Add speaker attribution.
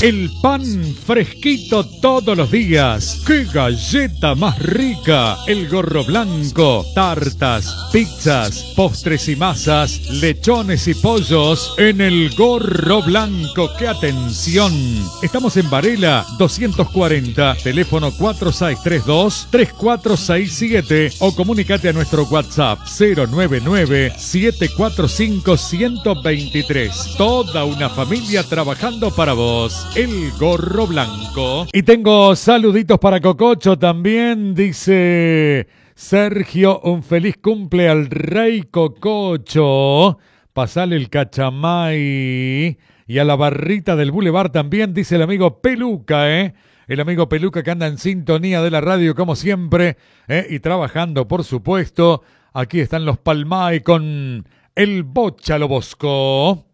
Speaker 1: El pan fresquito todos los días. ¡Qué galleta más rica! El Gorro Blanco. Tartas, pizzas, postres y masas, lechones y pollos en el Gorro Blanco. ¡Qué atención! Estamos en Varela 240, teléfono 4632-3467 o comunícate a nuestro WhatsApp 099-745-123. Toda una familia trabajando para vos. El Gorro Blanco. Y tengo saluditos para Cococho también. Dice Sergio, un feliz cumple al Rey Cococho. Pasale el cachamay. Y a la barrita del Boulevard también, dice el amigo Peluca, El amigo Peluca que anda en sintonía de la radio como siempre, y trabajando, por supuesto. Aquí están los Palmay con el Bocha Lo Bosco.